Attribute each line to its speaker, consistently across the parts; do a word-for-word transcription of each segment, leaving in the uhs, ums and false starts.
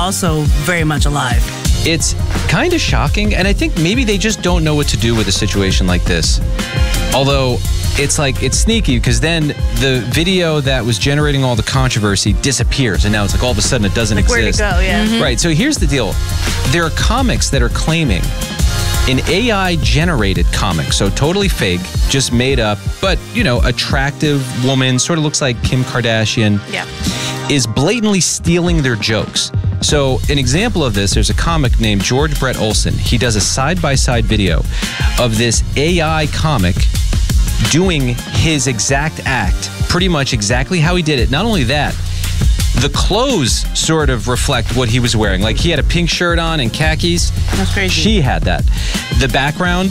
Speaker 1: also very much alive.
Speaker 2: It's kind of shocking, and I think maybe they just don't know what to do with a situation like this. Although, it's like, it's sneaky, because then the video that was generating all the controversy disappears, and now it's like all of a sudden it doesn't
Speaker 3: like
Speaker 2: exist.
Speaker 3: Where'd it go, yeah.
Speaker 1: Mm-hmm.
Speaker 2: Right, so here's the deal. There are comics that are claiming an A I-generated comic, so totally fake, just made up, but, you know, attractive woman, sort of looks like Kim Kardashian,
Speaker 3: Yeah.
Speaker 2: is blatantly stealing their jokes. So an example of this, there's a comic named George Brett Olson. He does a side-by-side video of this A I comic doing his exact act, pretty much exactly how he did it. Not only that, the clothes sort of reflect what he was wearing. Like he had a pink shirt on and khakis.
Speaker 1: That's crazy.
Speaker 2: She had that. The background,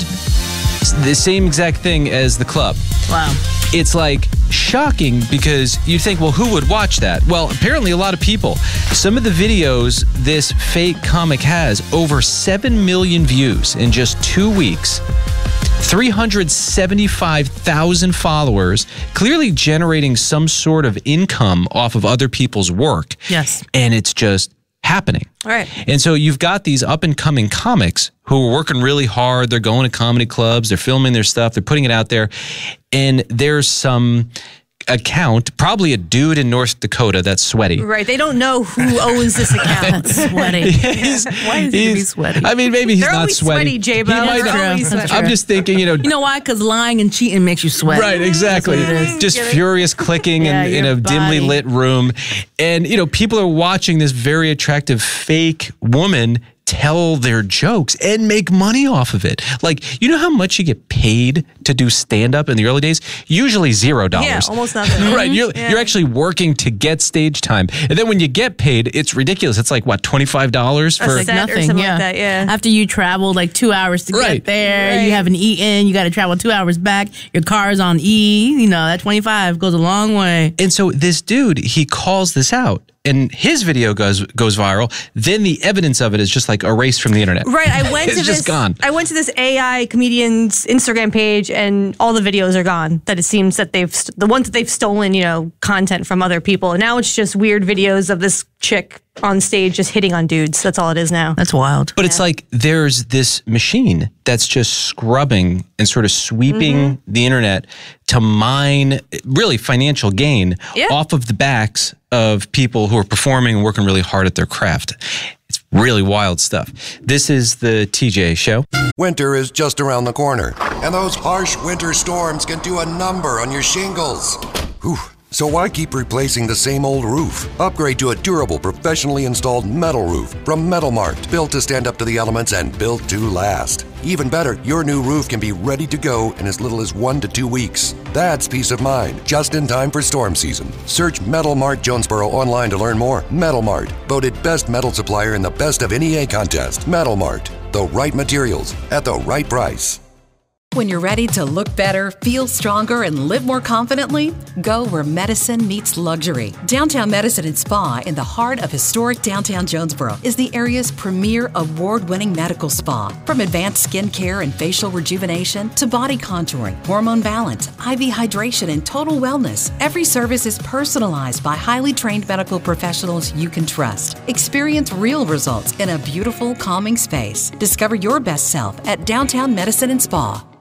Speaker 2: the same exact thing as the club.
Speaker 1: Wow.
Speaker 2: It's like shocking because you think, well, who would watch that? Well, apparently a lot of people. Some of the videos this fake comic has over seven million views in just two weeks. three hundred seventy-five thousand followers, clearly generating some sort of income off of other people's work.
Speaker 1: Yes.
Speaker 2: And it's just happening.
Speaker 3: All right.
Speaker 2: And so you've got these up-and-coming comics who are working really hard. They're going to comedy clubs. They're filming their stuff. They're putting it out there. And there's some account, probably a dude in North Dakota that's sweaty.
Speaker 3: Right. They don't know who owns this account.
Speaker 1: Sweaty.
Speaker 2: He's-
Speaker 1: Why is he to be
Speaker 2: he's-
Speaker 1: sweaty?
Speaker 2: I mean, maybe he's
Speaker 3: They're
Speaker 2: not
Speaker 3: always
Speaker 2: sweaty.
Speaker 3: sweaty, J-Bo.
Speaker 2: He might
Speaker 3: They're
Speaker 2: not-
Speaker 3: always sweaty.
Speaker 2: I'm just thinking, you know,
Speaker 1: You know why? Because lying and cheating makes you sweat.
Speaker 2: right, exactly.
Speaker 1: That's what it is.
Speaker 2: Just
Speaker 3: Get it?
Speaker 2: furious clicking
Speaker 1: Yeah,
Speaker 2: in, in
Speaker 1: your
Speaker 2: a dimly
Speaker 1: body.
Speaker 2: lit room. And, you know, people are watching this very attractive fake woman tell their jokes and make money off of it. Like, you know how much you get paid to do stand-up in the early days? Usually zero dollars.
Speaker 3: Yeah, almost nothing.
Speaker 2: Right, you're,
Speaker 3: Yeah.
Speaker 2: you're actually working to get stage time. And then when you get paid, it's ridiculous. It's like, what, twenty-five dollars
Speaker 3: A
Speaker 2: for...
Speaker 3: set. Set or something like that, yeah.
Speaker 1: After you travel like two hours to
Speaker 2: Right.
Speaker 1: get there,
Speaker 3: Right.
Speaker 1: you haven't eaten, you got to travel two hours back, your car's on E, you know, that twenty-five goes a long way.
Speaker 2: And so this dude, he calls this out. And his video goes goes viral. Then the evidence of it is just like erased from the internet.
Speaker 3: Right, I went
Speaker 2: It's
Speaker 3: to
Speaker 2: just
Speaker 3: this.
Speaker 2: gone.
Speaker 3: I went to this A I comedian's Instagram page, and all the videos are gone. That it seems that they've st- the ones that they've stolen, you know, content from other people. And now it's just weird videos of this chick on stage just hitting on dudes. That's all it is now.
Speaker 1: That's wild.
Speaker 2: But it's like there's this machine that's just scrubbing and sort of sweeping
Speaker 3: Mm-hmm.
Speaker 2: the internet to mine really financial gain
Speaker 3: Yeah.
Speaker 2: off of the backs of people who are performing and working really hard at their craft. It's really wild stuff. This is the T J Show.
Speaker 4: Winter is just around the corner, and those harsh winter storms can do a number on your shingles. Whew. So why keep replacing the same old roof? Upgrade to a durable, professionally installed metal roof from Metal Mart, built to stand up to the elements and built to last. Even better, your new roof can be ready to go in as little as one to two weeks. That's peace of mind, just in time for storm season. Search Metal Mart Jonesboro online to learn more. Metal Mart, voted best metal supplier in the Best of N E A contest. Metal Mart, the right materials at the right price.
Speaker 5: When you're ready to look better, feel stronger, and live more confidently, go where medicine meets luxury. Downtown Medicine and Spa in the heart of historic downtown Jonesboro is the area's premier award-winning medical spa. From advanced skin care and facial rejuvenation to body contouring, hormone balance, I V hydration, and total wellness, every service is personalized by highly trained medical professionals you can trust. Experience real results in a beautiful, calming space. Discover your best self at Downtown Medicine and Spa.